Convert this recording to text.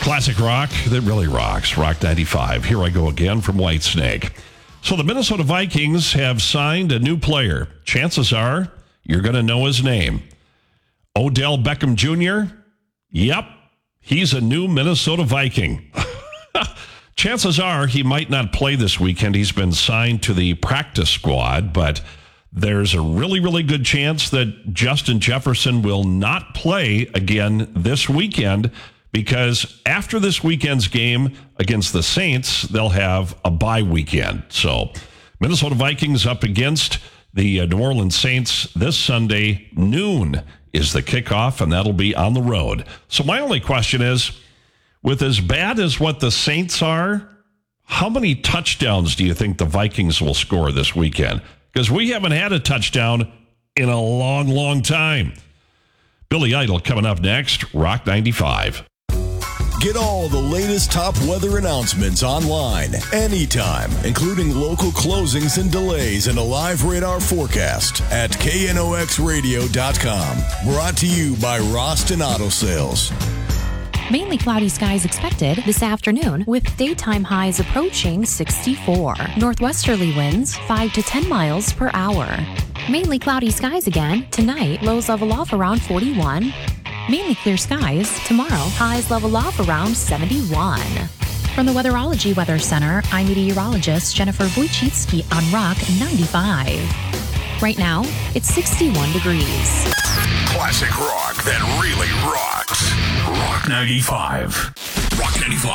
Classic rock that really rocks. Rock 95. Here I go again from Whitesnake. So the Minnesota Vikings have signed a new player. Chances are you're going to know his name. Odell Beckham Jr.? Yep, he's a new Minnesota Viking. Chances are he might not play this weekend. He's been signed to the practice squad, but there's a really, really good chance that Justin Jefferson will not play again this weekend because after this weekend's game against the Saints, they'll have a bye weekend. So Minnesota Vikings up against the New Orleans Saints this Sunday, noon is the kickoff, and that'll be on the road. So my only question is, with as bad as what the Saints are, how many touchdowns do you think the Vikings will score this weekend? Because we haven't had a touchdown in a long, long time. Billy Idol coming up next, Rock 95. Get all the latest top weather announcements online, anytime, including local closings and delays and a live radar forecast at knoxradio.com. Brought to you by Roston Auto Sales. Mainly cloudy skies expected this afternoon with daytime highs approaching 64. Northwesterly winds 5 to 10 miles per hour. Mainly cloudy skies again tonight, lows level off around 41. Mainly clear skies tomorrow, highs level off around 71. From the Weatherology Weather Center, I'm meteorologist Jennifer Wojcicki on Rock 95. Right now, it's 61 degrees. Classic rock that really rocks. Rock 95. Rock 95.